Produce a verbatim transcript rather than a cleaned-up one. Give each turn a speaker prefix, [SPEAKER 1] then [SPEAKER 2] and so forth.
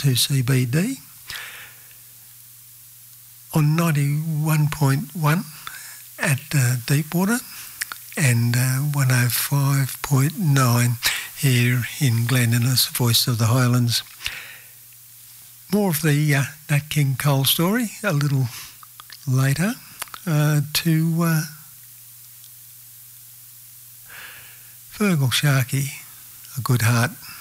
[SPEAKER 1] two C B D. On ninety-one point one at uh, Deepwater and uh, one oh five point nine here in Glendinas, Voice of the Highlands. More of the uh, Nat King Cole story a little later. Uh, to uh, Virgil Sharkey, A Good Heart.